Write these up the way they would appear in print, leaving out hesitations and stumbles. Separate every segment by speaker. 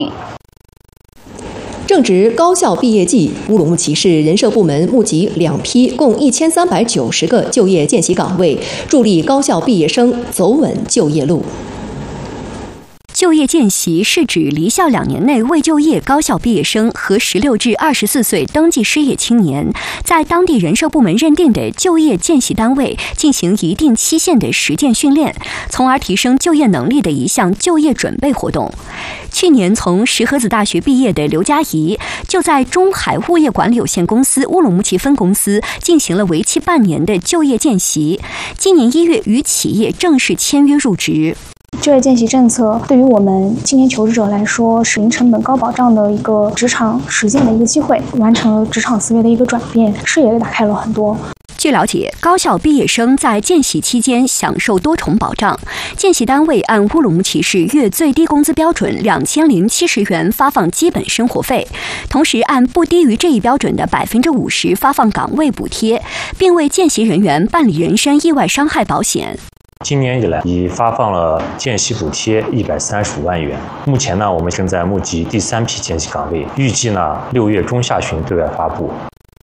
Speaker 1: 正值高校毕业季，乌鲁木齐市人社部门募集2批共1390个就业见习岗位，助力高校毕业生走稳就业路。
Speaker 2: 就业见习是指离校2年内未就业高校毕业生和16至24岁登记失业青年，在当地人社部门认定的就业见习单位进行一定期限的实践训练，从而提升就业能力的一项就业准备活动。去年从石河子大学毕业的刘佳怡，就在中海物业管理有限公司乌鲁木齐分公司进行了为期半年的就业见习，今年1月与企业正式签约入职。
Speaker 3: 就业见习政策对于我们青年求职者来说是零成本高保障的一个职场实践的一个机会，完成了职场思维的一个转变，视野打开了很多。
Speaker 2: 据了解，高校毕业生在见习期间享受多重保障，见习单位按乌鲁木齐市月最低工资标准2070元发放基本生活费，同时按不低于这一标准的50%发放岗位补贴，并为见习人员办理人身意外伤害保险。
Speaker 4: 今年以来，已发放了见习补贴135万元。目前呢，我们正在募集第3批见习岗位，预计呢6月中下旬对外发布。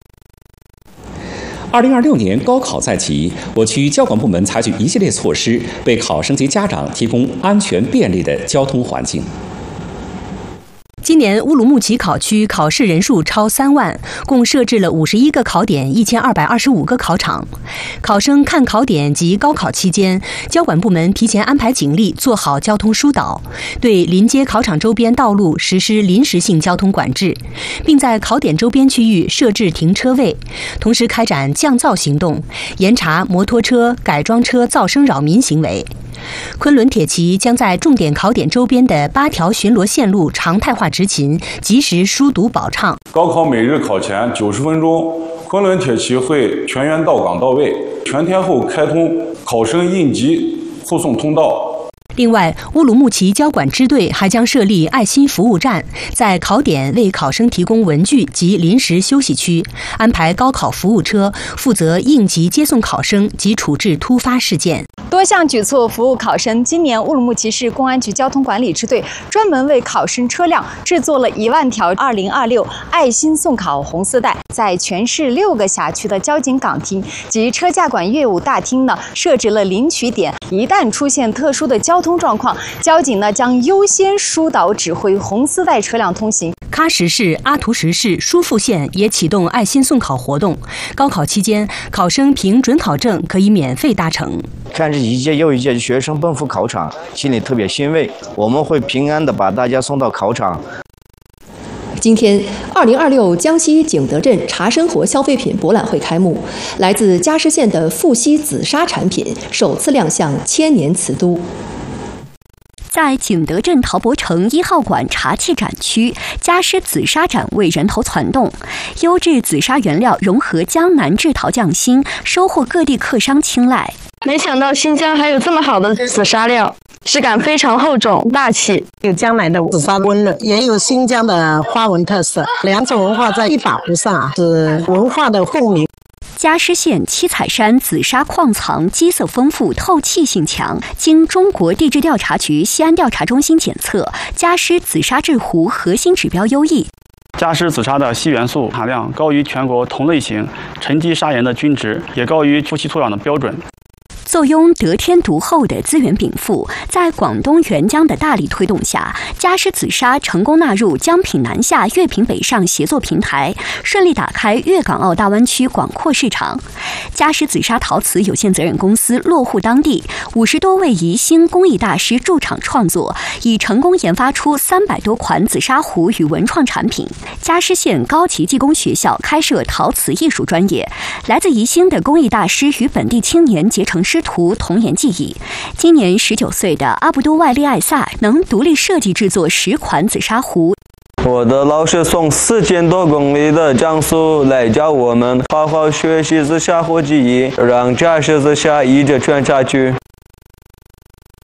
Speaker 5: 2026年高考在即，我区交管部门采取一系列措施，为考生及家长提供安全便利的交通环境。
Speaker 6: 今年乌鲁木齐考区考试人数超3万，共设置了51个考点，1225个考场。考生看考点及高考期间，交管部门提前安排警力做好交通疏导，对临街考场周边道路实施临时性交通管制，并在考点周边区域设置停车位，同时开展降噪行动，严查摩托车、改装车噪声扰民行为。昆仑铁骑将在重点考点周边的8条巡逻线路常态化执勤，及时疏堵保畅。
Speaker 7: 高考每日考前90分钟，昆仑铁骑会全员到岗到位，全天候开通考生应急护送通道。
Speaker 6: 另外，乌鲁木齐交管支队还将设立爱心服务站，在考点为考生提供文具及临时休息区，安排高考服务车负责应急接送考生及处置突发事件。
Speaker 8: 多项举措服务考生。今年乌鲁木齐市公安局交通管理支队专门为考生车辆制作了1万条2026爱心送考红丝带，在全市6个辖区的交警岗厅及车驾管业务大厅呢设置了领取点，一旦出现特殊的交通状况，交警呢将优先疏导指挥红丝带车辆通行。
Speaker 6: 喀什市、阿图什市、疏附县也启动爱心送考活动。高考期间，考生凭准考证可以免费搭乘。
Speaker 9: 看着一届又一届的学生奔赴考场，心里特别欣慰。我们会平安的把大家送到考场。
Speaker 1: 今天，2026江西景德镇茶生活消费品博览会开幕，来自佳石县的富硒紫砂产品首次亮相千年瓷都。
Speaker 2: 在景德镇陶博城1号馆茶器展区，佳石紫砂展为人头攒动，优质紫砂原料融合江南制陶匠心，收获各地客商青睐。
Speaker 10: 没想到新疆还有这么好的紫砂料，质感非常厚重大气，
Speaker 11: 有江南的紫砂温润，也有新疆的花纹特色，两种文化在一把壶上，是文化的共鸣。
Speaker 2: 佳石县七彩山紫砂矿藏基色丰富，透气性强。经中国地质调查局西安调查中心检测，佳石紫砂制壶核心指标优异。
Speaker 12: 佳石紫砂的硒元素含量高于全国同类型沉积砂岩的均值，也高于夫妻土壤的标准。
Speaker 2: 坐拥得天独厚的资源禀赋，在广东援疆的大力推动下，佳石紫砂成功纳入江品南下、粤品北上协作平台，顺利打开粤港澳大湾区广阔市场。佳石紫砂陶瓷有限责任公司落户当地，50多位宜兴工艺大师驻场创作，已成功研发出300多款紫砂壶与文创产品。佳石县高级技工学校开设陶瓷艺术专业，来自宜兴的工艺大师与本地青年结成师徒，童颜技艺。今年19岁的阿布都外利艾萨能独立设计制作10款紫砂壶。
Speaker 13: 我的老师从4000多公里的江苏来教我们好好学习紫砂壶技艺，让佳石紫砂一直传下去。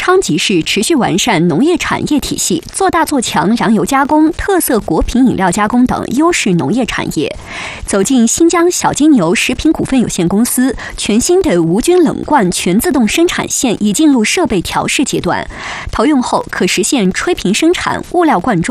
Speaker 2: 昌吉市持续完善农业产业体系，做大做强粮油加工、特色果品饮料加工等优势农业产业。走进新疆小金牛食品股份有限公司，全新的无菌冷罐全自动生产线已进入设备调试阶段，投用后可实现吹瓶生产、物料灌装。